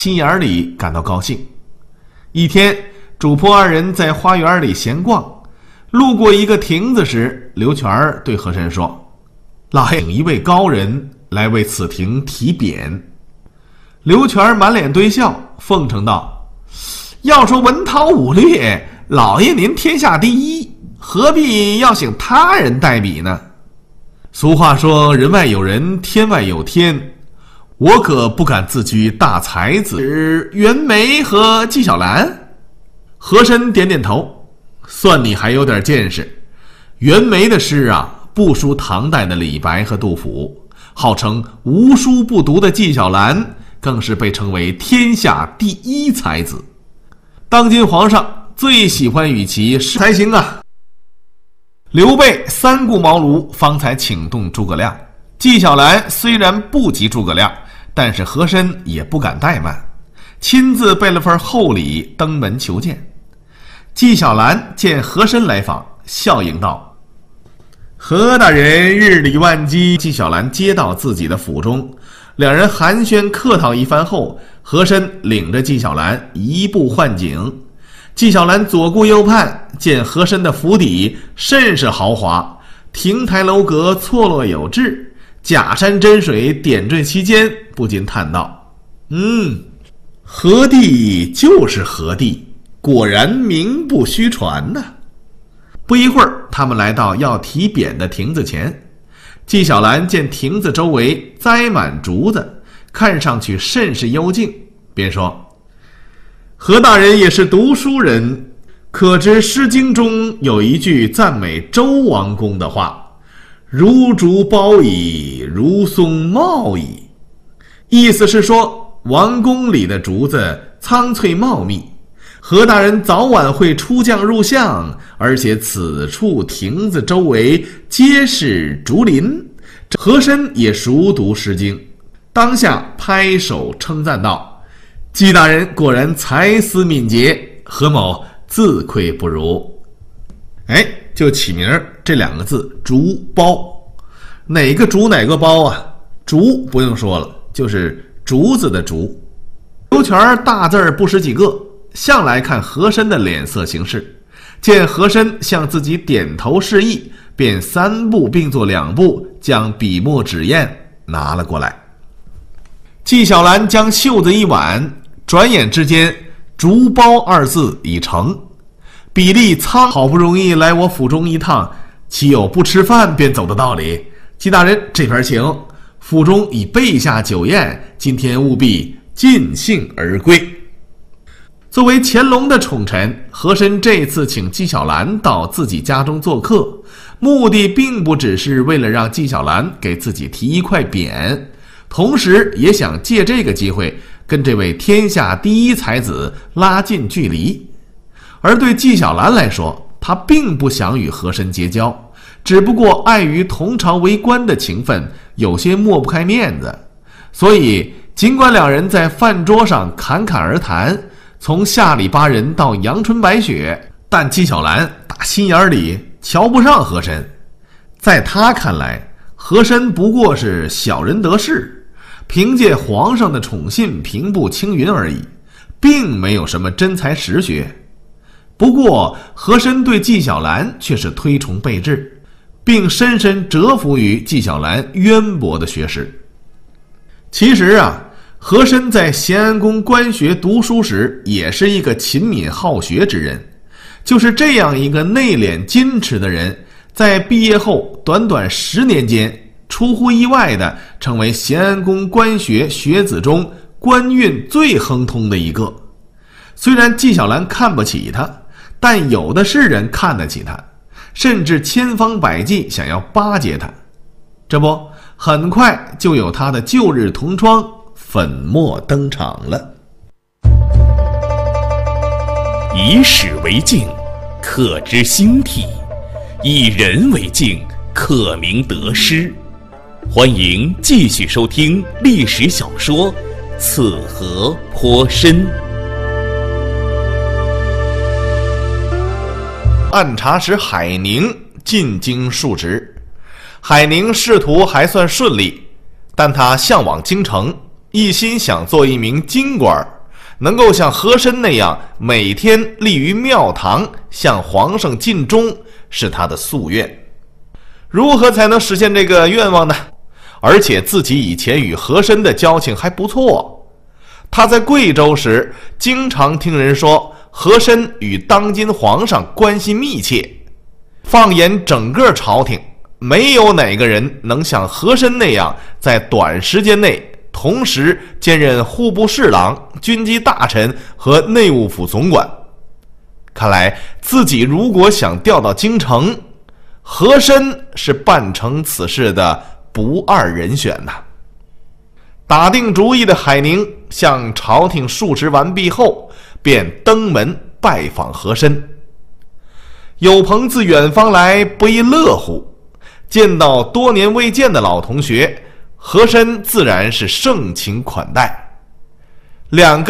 心眼里感到高兴。一天，主仆二人在花园里闲逛，路过一个亭子时，刘全对和珅说：“老爷请一位高人来为此亭题匾。”刘全满脸堆笑，奉承道：“要说文韬武略，老爷您天下第一，何必要请他人代笔呢？俗话说，人外有人，天外有天，我可不敢自居大才子袁枚和纪晓岚。”和珅点点头，算你还有点见识。袁枚的诗啊，不输唐代的李白和杜甫，号称无书不读的纪晓岚更是被称为天下第一才子。当今皇上最喜欢与其才行啊。刘备三顾茅庐方才请动诸葛亮，纪晓岚虽然不及诸葛亮，但是和珅也不敢怠慢，亲自备了份厚礼登门求见。纪晓岚见和珅来访，笑迎道：“何大人日理万机。”纪晓岚接到自己的府中，两人寒暄客套一番后，和珅领着纪晓岚移步换景。纪晓岚左顾右盼，见和珅的府邸甚是豪华，亭台楼阁错落有致，假山真水点缀其间，不禁叹道：“何地就是何地，果然名不虚传呐。”不一会儿，他们来到要题匾的亭子前。纪晓岚见亭子周围栽满竹子，看上去甚是幽静，便说：“何大人也是读书人，可知《诗经》中有一句赞美周王公的话：‘如竹苞矣，如松茂矣’，意思是说王宫里的竹子苍翠茂密，何大人早晚会出将入相，而且此处亭子周围皆是竹林。”和珅也熟读《诗经》，当下拍手称赞道：“纪大人果然才思敏捷，何某自愧不如。”就起名这两个字，竹苞。哪个竹哪个苞啊？竹不用说了，就是竹子的竹。刘全大字不识几个，向来看和珅的脸色行事，见和珅向自己点头示意，便三步并作两步，将笔墨纸砚拿了过来。纪晓岚将袖子一挽，转眼之间竹苞二字已成。比例苍好不容易来我府中一趟，岂有不吃饭便走的道理？纪大人这边请，府中已备下酒宴，今天务必尽兴而归。作为乾隆的宠臣，和珅这次请纪晓岚到自己家中做客，目的并不只是为了让纪晓岚给自己题一块匾，同时也想借这个机会跟这位天下第一才子拉近距离。而对纪晓岚来说，他并不想与和珅结交，只不过碍于同朝为官的情分，有些抹不开面子。所以尽管两人在饭桌上侃侃而谈，从下里巴人到阳春白雪，但纪晓岚打心眼里瞧不上和珅。在他看来，和珅不过是小人得势，凭借皇上的宠信平步青云而已，并没有什么真才实学。不过和珅对纪晓岚却是推崇备至，并深深折服于纪晓岚渊博的学识。其实啊，和珅在咸安宫官学读书时也是一个勤敏好学之人。就是这样一个内敛矜持的人，在毕业后短短10年间，出乎意外地成为咸安宫官学学子中官运最亨通的一个。虽然纪晓岚看不起他，但有的是人看得起他，甚至千方百计想要巴结他。这不，很快就有他的旧日同窗粉墨登场了。 以史为镜，可知兴替；以人为镜，可明得失。欢迎继续收听历史小说《此河颇深》。 按察使海宁进京述职，海宁仕途还算顺利，但他向往京城， 一心想做一名京官，能够像和珅那样每天立于庙堂向皇上尽忠，是他的夙愿。如何才能实现这个愿望呢？而且自己以前与和珅的交情还不错，他在贵州时经常听人说和珅与当今皇上关系密切。放眼整个朝廷，没有哪个人能像和珅那样在短时间内同时兼任户部侍郎、军机大臣和内务府总管。看来自己如果想调到京城，和珅是办成此事的不二人选呐。打定主意的海宁向朝廷述职完毕后，便登门拜访和珅。有朋自远方来，不亦乐乎。见到多年未见的老同学，和珅自然是盛情款待。两个